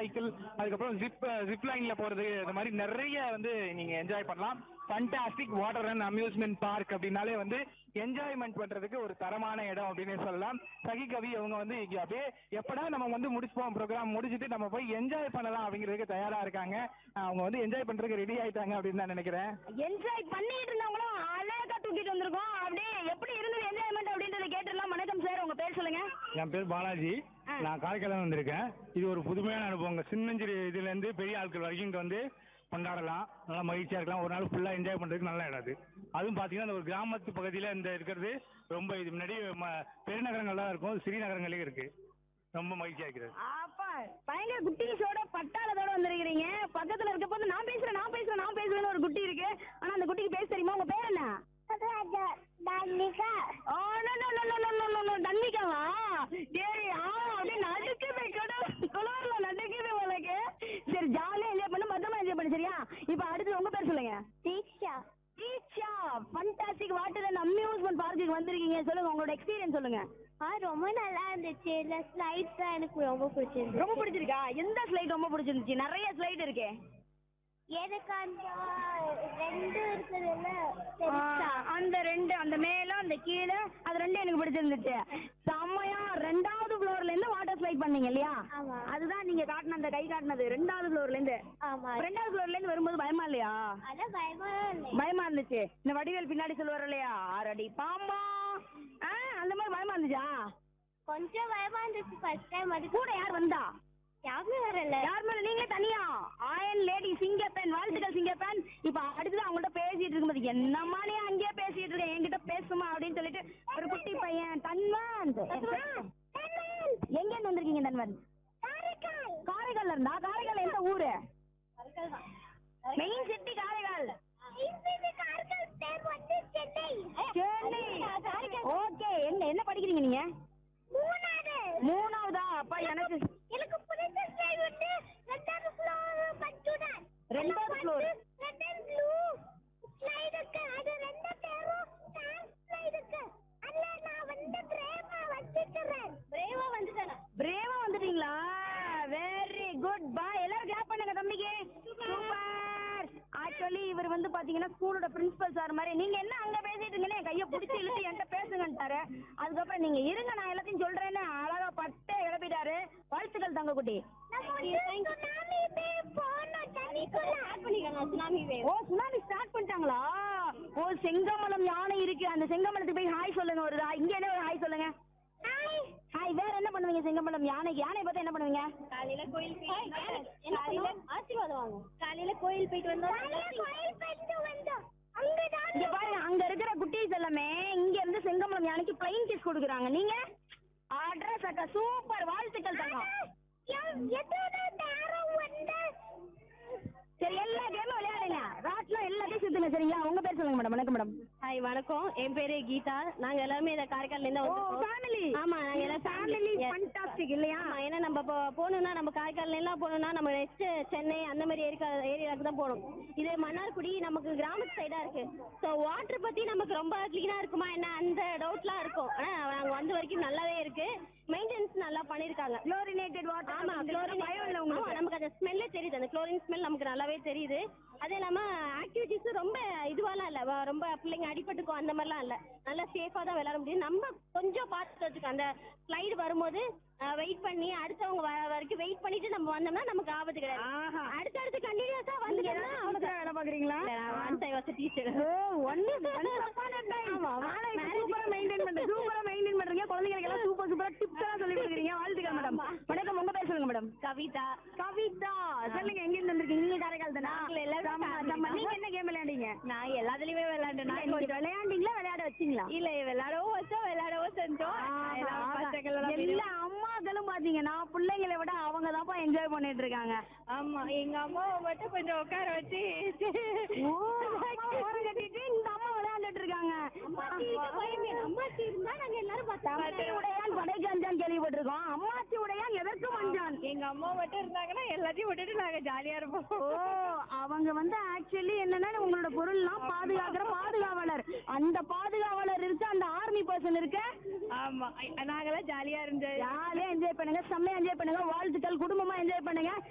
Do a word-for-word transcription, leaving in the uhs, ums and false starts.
Cycle, அதுக்கப்புறம் zip zip லைன்ல போறது, இந்த மாதிரி நிறைய வந்து நீங்க என்ஜாய் பண்ணலாம். Fantastic water and amusement park அப்படின்னாலே வந்து என்ஜாய்மெண்ட் பண்றதுக்கு ஒரு தரமான இடம் அப்படின்னு சொல்லலாம். சகி கவி அவங்க வந்து இங்க அப்படியே எப்படா நம்ம வந்து முடிச்சுப்போம் ப்ரோக்ராம் முடிச்சுட்டு நம்ம போய் என்ஜாய் பண்ணலாம் அப்படிங்கிறதுக்கு தயாரா இருக்காங்க. அவங்க வந்து என்ஜாய் பண்றதுக்கு ரெடி ஆயிட்டாங்க அப்படின்னு நான் நினைக்கிறேன். என்ஜாய் பண்ணிட்டு இருந்தவங்களும் அழகா தூக்கிட்டு வந்திருக்கோம். அப்படியே எப்படி இருந்தது என்ஜாய்மெண்ட் அப்படின்றத கேட்டுடலாம். வணக்கம் சார், உங்க பேர் சொல்லுங்க. என் பேர் பாலாஜி. நான் காரைக்கால் வந்திருக்கேன். இது ஒரு புதுமையான அனுபவம். சின்னஞ்சிறு இதுல இருந்து பெரிய ஆட்கள் வரைக்கும் இங்க வந்து கொண்டாடலாம், நல்லா மகிழ்ச்சியா இருக்கலாம். ஒரு நாள் ஃபுல்லா என்ஜாய் பண்றதுக்கு நல்ல இடம் அது. அதுவும் பாத்தீங்கன்னா இந்த ஒரு கிராமத்து பகுதியில இந்த இருக்கிறது ரொம்ப இது முன்னாடி ம- பெருநகரங்கள்லாம் இருக்கும், சிறிய நகரங்களே இருக்கு. ரொம்ப மகிழ்ச்சியா இருக்கிறது. அப்பா பயங்கர குட்டீஸோட பட்டாளத்தோட வந்திருக்கிறீங்க. பக்கத்துல இருக்க போது நான் பேசுறேன் நான் பேசுறேன் நான் பேசுறேன்னு ஒரு குட்டி இருக்கு. ஆனா அந்த குட்டிக்கு பேச தெரியுமா? உங்க பேர் என்ன? தன்னிகா. Oh no no no no no no no தன்னிகாவா? சரி, ஆ அப்படியே நடுக்குது குளூர்ல நடுக்குது உங்களுக்கு. சரி, ஜாலியா என்ஜாய் பண்ணு, பத்திரமா என்ஜாய் பண்ணு, சரியா? இப்ப அடுத்து உங்க பேர் சொல்லுங்க. தீக்ஷா. தீக்ஷா, ஃபண்டாஸ்டிக் வாட்டர் அண்ட் அம்யூஸ்மெண்ட் பார்க்குக்கு வந்திருக்கீங்க. சொல்லுங்க உங்களோட எக்ஸ்பீரியன்ஸ் சொல்லுங்க. ஆ ரொம்ப நல்லா இருந்துச்சு. இந்த ஸ்லைட்ஸ் தான் எனக்கு ரொம்ப பிடிச்சிருந்துச்சு. ரொம்ப பிடிச்சிருக்கா? எந்த ஸ்லைட் ரொம்ப பிடிச்சிருந்துச்சு? நிறைய ஸ்லைட் இருக்கே. எனக்கு அந்த ரெண்டு இருக்குதுல்ல ஆ, அந்த ரெண்டு, அந்த மேல அந்த கீழே, அது ரெண்டு எனக்கு பிடிச்சிருந்துச்சு. செம்மையா ரெண்டாவது ஃப்ளோர்ல இருந்து வாட்டர் ஸ்லைட் பண்ணீங்க இல்லையா? ஆமா. அதுதான் நீங்க காட்டின அந்த கை காட்டினது ரெண்டாவது ஃப்ளோர்ல இருந்து. ஆமா. ரெண்டாவது ஃப்ளோர்ல இருந்து வரும்போது பயமா இல்லையா? அதான் பயமா இல்லை. பயமா இருந்துச்சு. இந்த வடிவேல் பின்னாடி சொல்லுவார் இல்லையா, ஆரடி பாம்பா, ஆ, அந்த மாதிரி பயமா இருந்துச்சா? கொஞ்சம் பயமா இருந்துச்சு ஃபர்ஸ்ட் டைம். அது கூட யார் வந்தா? யாருமே வரல. யார் மேல? நீங்களே தனியா? ஆயன் லேடி சிங்கப்பெண், வாழ்த்துக்கள் சிங்கப்பெண். இப்ப அடுத்தது அவங்கள்ட்ட பேசிட்டு இருக்கும்போது என்னம்மா நீ அங்கேயே பேசிட்டு இருக்க, என்கிட்ட பேசுமா அப்படின்னு சொல்லிட்டு ஒரு குட்டி பையன் தன்வந்த். எங்க இருந்து வந்திருக்கீங்க தன்வந்த்? காரைக்கால். காரைக்கால்ல இருந்தா? காரைக்கால் எந்த ஊரு? Main city Karaikal. இந்த காரைக்கால் பேர் வந்து சென்னை. சென்னை. ஓகே, என்ன என்ன படிக்கிறீங்க நீங்க? மூணாவது. மூணாவதா? அப்பா எனக்கு எனக்கு பிடிச்ச ஸ்லைட் வந்து ரெண்டாவது ஃப்ளோர் பட்டுடன். ரெண்டாவது floor. ரெண்டாவது ப்ளூ ஸ்லைட் இருக்கு. அது ரெண்டு பேரும் டான்ஸ் ஸ்லைட் இருக்கு. அதுல நான் வந்து பிரேவா வந்துட்டேன். பிரேவா வந்துட்டேன். பிரேவா வந்துட்டீங்களா? Very good. பாய், எல்லாரும் கிளாப் பண்ணுங்க தம்பிக்கு. சூப்பர். ஆக்சுவலி இவர் வந்து பாத்தீங்கன்னா ஸ்கூலோட பிரின்சிபல் சார் மாதிரி. நீங்க என்ன அங்க பேசிட்டு இருக்கீங்க, என் கையை பிடிச்சி இழுத்து என்கிட்ட பேசுங்கன்ட்டாரு. அதுக்கப்புறம் நீங்க இருங்க நான் எல்லாத்தையும் சொல்றேன்னு அழகா பட்டே கிளப்பிட்டாரு. வாழ்த்துக்கள் தங்க குட்டி. நம்ம வந்து சுனாமி வேவ் போனோம் தண்ணிக்குள்ள. ஸ்டார்ட் பண்ணிட்டாங்க சுனாமி வேவ். ஓ, சுனாமி ஸ்டார்ட் பண்ணிட்டாங்களா? ஓ, செங்கமலம் யானை இருக்கு, அந்த செங்கமலத்துக்கு போய் ஹாய் சொல்லுங்க. ஒரு ஹாய். இங்க என்ன ஒரு ஹாய் சொல்லுங்க. ஹாய். ஹாய். வேற என்ன பண்ணுவீங்க செங்கமலம் யானைக்கு? யானை பார்த்தா என்ன பண்ணுவீங்க? காலையில கோயில் போயிட்டு காலையில ஆசீர்வாதம் வாங்க. காலையில கோயில் போயிட்டு வந்தோம். கோயில் போயிட்டு வந்தோம். அங்கதான் இங்க பாருங்க, அங்க இருக்கிற குட்டீஸ் எல்லாமே இங்க இருந்து செங்கமலம் யானைக்கு பிளைன் கிஸ் கொடுக்குறாங்க. நீங்க அட்ரஸ் அக்கா. சூப்பர், வாழ்த்துக்கள் தங்கம். எத்தனை நேரம் வந்து சரி, எல்லா கேமும் விளையாடுங்க. ராட்லாம் எல்லாத்தையும் சுத்துங்க, சரிங்களா? உங்க பேர் சொல்லுங்க மேடம். வணக்கம் மேடம். ஹாய் வணக்கம். என் பேரு கீதா. நாங்க எல்லாருமே இந்த காரைக்கால்ல இருந்து ஓ, வந்திருக்கோம். ஃபேமிலி. ஆமா, நாங்க எல்லாம் ஃபேமிலி. ஃபண்டாஸ்டிக் இல்லையா? ஆமா, ஏன்னா நம்ம இப்போ போகணும்னா நம்ம காரைக்கால்ல எல்லாம் போகணும்னா நம்ம நெக்ஸ்ட் சென்னை அந்த மாதிரி ஏரியா ஏரியாவுக்கு தான் போகணும். இது மன்னார்குடி நமக்கு கிராமத்து சைடா இருக்கு. ஸோ வாட்டர் பத்தி நமக்கு ரொம்ப கிளீனா இருக்குமா என்ன அந்த டவுட்லாம் இருக்கும். ஆனா நாங்க வந்த வரைக்கும் நல்லாவே இருக்கு. மெயின்டெனன்ஸ் நல்லா பண்ணிருக்காங்க. Chlorinated water. ஆமா, குளோரின் பயம் இல்லை உங்களுக்கு? நமக்கு அந்த ஸ்மெல்லே தெரியுது. அந்த குளோரின் ஸ்மெல் நமக்கு நல்லாவே தெரியுது. அது இல்லாம ஆக்டிவிட்டிஸ் ரொம்ப இதுவாலாம் இல்ல. வ- ரொம்ப பிள்ளைங்க அடிபட்டுக்கும் அந்த மாதிரிலாம் இல்ல. நல்லா சேஃபா தான் விளையாட முடியும். நம்ம கொஞ்சம் பார்த்து வச்சுக்கோ. அந்த ஸ்லைடு வரும்போது வெயிட் பண்ணி அடுத்தவங்க வர வரைக்கும் வெயிட் பண்ணிட்டு நம்ம வந்தோம்னா நமக்கு ஆபத்து கிடையாது. ஆஹா. அடுத்தடுத்து கண்டினியூஸா வந்துட்டோம்னா அவனுக்கு வேலை பாக்குறீங்களா? Once I was a teacher. ஓ, ஒன்னு சூப்பரா மெயின்டைன் பண்றீங்க. சூப்பரா மெயின்டைன் பண்றீங்க. குழந்தைங்களுக்கு எல்லாம் சூப்பர் சூப்பரா டிப்ஸ் எல்லாம் சொல்லி கொடுக்குறீங்க. வாழ்த்துக்கள் மேடம். வணக்கம், உங்க பேர் சொல்லுங்க மேடம். கவிதா. கவிதா, சொல்லுங்க எங்க இருந்து வந்திருக்கீங்க? நீங்க காரைக்கால் தானா? நாங்க எல்லாரும் ஆமா, family ஆமா. தான். நீங்க என்ன கேம் விளையாண்டீங்க? நான் எல்லாத்துலயுமே விளையாண்டேன். நான் நீங்க விளையாண்டீங்களா, விளையாட வச்சீங்களா? இல்ல விளையாடவும் வச்சோம் விளையாடவும் செஞ்சோம். எல்லா பசங்களோட எல்லா அம்மாக்களும் பாத்தீங்கன்னா பிள்ளைங்களை விட அவங்க தான்ப்பா என்ஜாய் பண்ணிட்டு இருக்காங்க. ஆமா, எங்க அம்மாவை மட்டும் கொஞ்சம் உட்கார வச்சு ஓ, அம்மா ஓரம் கட்டிட்டு இந்த அம்மா விளையாண்டுட்டு இருக்காங்க. அம்மாச்சி இருந்தா நாங்க எல்லாரும் தம்பி உடையான் படைக்கு அஞ்சான் கேள்விப்பட்டிருக்கோம். அம்மாச்சி உடையான் எதற்கும் அஞ்சான். எங்க அம்மா மட்டும் இருந்தாங்கன்னா எல்லாத்தையும் விட்டுட்டு நாங்க ஜாலியா இருப்போம். ஓ, அவங்க வந்து ஆக்சுவலி என்னன்னா உங்களோட பொருள்லாம் பாதுகாக்கிற பாதுகாவலர். அந்த பாதுகாவலர் இருக்கு, அந்த ஆர்மி பர்சன் இருக்கு. ஆமா, நாங்கெல்லாம் ஜாலியா இருந்தோம். ஜாலியா என்ஜாய் பண்ணுங்க, செம்மையா என்ஜாய் பண்ணுங்க. வாழ்த்துக்கள். குடும்பமா என்ஜாய் பண்ணுங்க.